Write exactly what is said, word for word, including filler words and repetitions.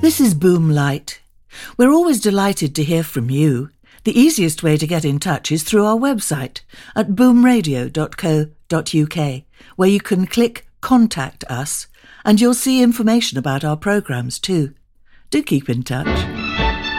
This is Boom Light. We're always delighted to hear from you. The easiest way to get in touch is through our website at boom radio dot co dot uk, where you can click Contact Us, and you'll see information about our programmes too. Do keep in touch.